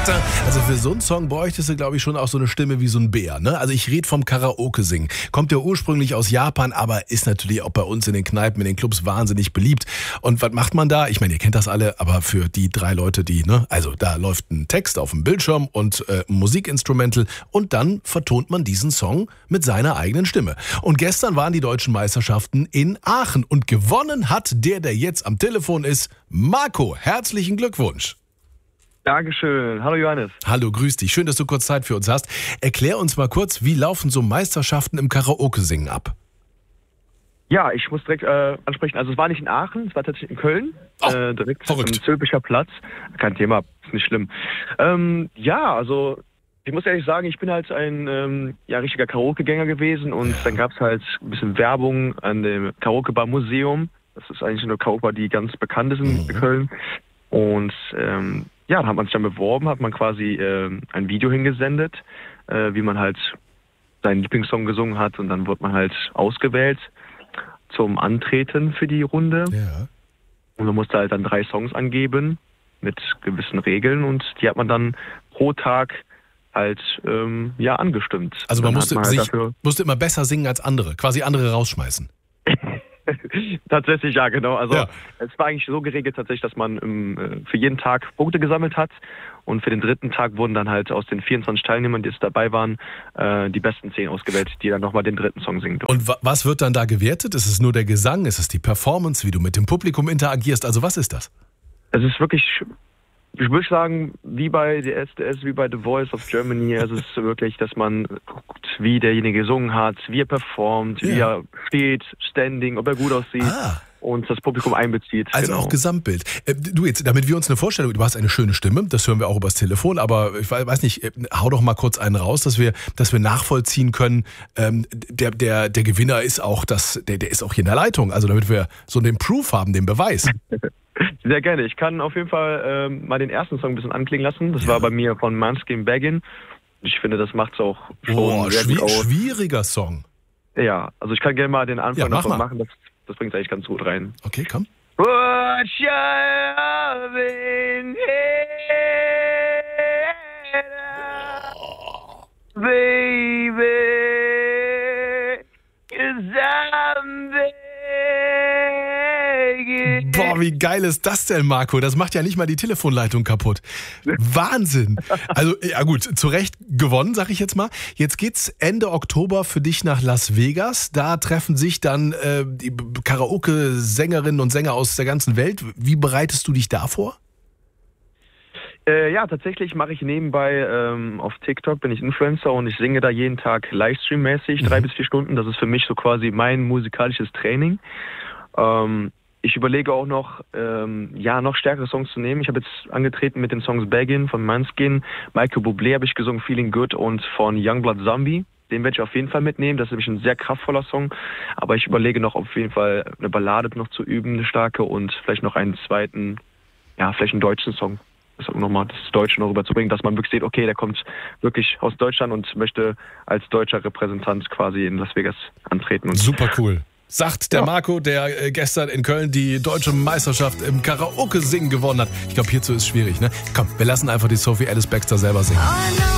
Also für so einen Song bräuchtest du, glaube ich, schon auch so eine Stimme wie so ein Bär, ne? Also ich rede vom Karaoke-Singen. Kommt ja ursprünglich aus Japan, aber ist natürlich auch bei uns in den Kneipen, in den Clubs wahnsinnig beliebt. Und was macht man da? Ich meine, ihr kennt das alle, aber für die 3 Leute, die, ne? Also da läuft ein Text auf dem Bildschirm und ein Musikinstrumental und dann vertont man diesen Song mit seiner eigenen Stimme. Und gestern waren die deutschen Meisterschaften in Aachen und gewonnen hat der jetzt am Telefon ist, Marco. Herzlichen Glückwunsch. Dankeschön. Hallo Johannes. Hallo, grüß dich. Schön, dass du kurz Zeit für uns hast. Erklär uns mal kurz, wie laufen so Meisterschaften im Karaoke-Singen ab? Ja, ich muss direkt ansprechen. Also es war nicht in Aachen, es war tatsächlich in Köln. Direkt am Zülpicher Platz. Kein Thema, ist nicht schlimm. Also ich muss ehrlich sagen, ich bin halt ein richtiger Karaoke-Gänger gewesen und dann gab es halt ein bisschen Werbung an dem Karaoke-Bar-Museum. Das ist eigentlich eine Karaoke-Bar, die ganz bekannt ist in Köln. Und da hat man sich dann beworben, hat man quasi ein Video hingesendet, wie man halt seinen Lieblingssong gesungen hat und dann wird man halt ausgewählt zum Antreten für die Runde. Ja. Und man musste halt dann 3 Songs angeben mit gewissen Regeln und die hat man dann pro Tag halt angestimmt. Also man musste immer besser singen als andere, quasi andere rausschmeißen. Tatsächlich, ja, genau. Also es war eigentlich so geregelt tatsächlich, dass man für jeden Tag Punkte gesammelt hat und für den 3. Tag wurden dann halt aus den 24 Teilnehmern, die jetzt dabei waren, die besten 10 ausgewählt, die dann nochmal den 3. Song singen durften. Und was wird dann da gewertet? Ist es nur der Gesang? Ist es die Performance, wie du mit dem Publikum interagierst? Also was ist das? Es ist wirklich, ich würde sagen, wie bei DSDS, wie bei The Voice of Germany. Es ist wirklich, dass man guckt, wie derjenige gesungen hat, wie er performt, wie er steht, standing, ob er gut aussieht und das Publikum einbezieht. Also auch Gesamtbild. Du jetzt, damit wir uns eine Vorstellung, du hast eine schöne Stimme, das hören wir auch übers Telefon, aber ich weiß nicht, hau doch mal kurz einen raus, dass wir nachvollziehen können, der Gewinner ist auch der ist auch hier in der Leitung, also damit wir so den Proof haben, den Beweis. Sehr gerne. Ich kann auf jeden Fall mal den ersten Song ein bisschen anklingen lassen. Das war bei mir von Måneskin Beggin'. Ich finde, das macht es auch schon sehr gut aus. Schwieriger Song. Ja, also ich kann gerne mal den Anfang davon machen. Das bringt es eigentlich ganz gut rein. Okay, komm. Put your love in here, baby, 'cause I'm begging. Boah, wie geil ist das denn, Marco? Das macht ja nicht mal die Telefonleitung kaputt. Wahnsinn. Also, ja gut, zu Recht gewonnen, sag ich jetzt mal. Jetzt geht's Ende Oktober für dich nach Las Vegas. Da treffen sich dann die Karaoke-Sängerinnen und Sänger aus der ganzen Welt. Wie bereitest du dich da vor? Tatsächlich mache ich nebenbei auf TikTok, bin ich Influencer und ich singe da jeden Tag Livestream-mäßig 3 bis 4 Stunden. Das ist für mich so quasi mein musikalisches Training. Ich überlege auch noch stärkere Songs zu nehmen. Ich habe jetzt angetreten mit den Songs Beggin' von Måneskin, Michael Bublé habe ich gesungen, Feeling Good und von Youngblood Zombie. Den werde ich auf jeden Fall mitnehmen. Das ist nämlich ein sehr kraftvoller Song. Aber ich überlege noch auf jeden Fall eine Ballade noch zu üben, eine starke und vielleicht noch einen zweiten, vielleicht einen deutschen Song. Das nochmal das Deutsche noch rüberzubringen, dass man wirklich sieht, okay, der kommt wirklich aus Deutschland und möchte als deutscher Repräsentant quasi in Las Vegas antreten. Und super cool. Sagt der Marco, der gestern in Köln die deutsche Meisterschaft im Karaoke-Singen gewonnen hat. Ich glaube, hierzu ist schwierig, ne? Komm, wir lassen einfach die Sophie Ellis-Bextor selber singen.